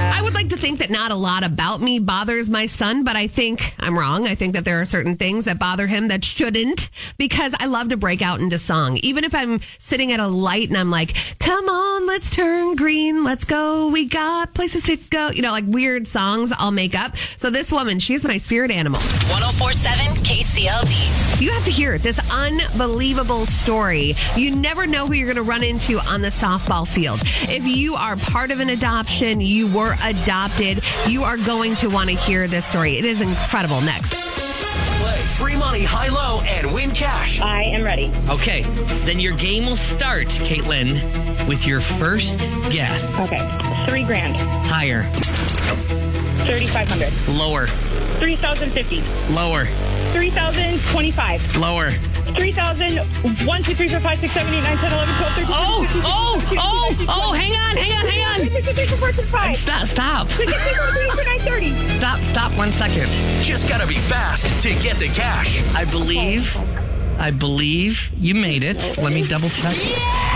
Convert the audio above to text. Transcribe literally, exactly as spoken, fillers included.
I would like to think that not a lot about me bothers my son, but I think I'm wrong. I think that there are certain things that bother him that shouldn't, because I love to break out into song. Even if I'm sitting at a light and I'm like, come on, let's turn green. Let's go. We got places to go. You know, like weird songs I'll make up. So this woman, she's my spirit animal. one oh four point seven K C L D. You have to hear this unbelievable story. You never know who you're going to run into on the softball field. If you are part of an adoption, you were adopted, you are going to want to hear this story. It is incredible. Next. Play free money, high-low, and win cash. I am ready. Okay, then your game will start, Caitlin, with your first guess. Okay. Three grand. Higher. Thirty-five hundred. Lower. Three thousand fifty. Lower. Three thousand twenty-five. Lower. Three thousand one, two, three, four, five, six, seven, eight, nine, ten, eleven, twelve, thirteen. Oh, oh, oh, oh, hang on, hang on, hang on. Stop, stop. Stop, stop one second. Just gotta be fast to get the cash. I believe, I believe you made it. Let me double check.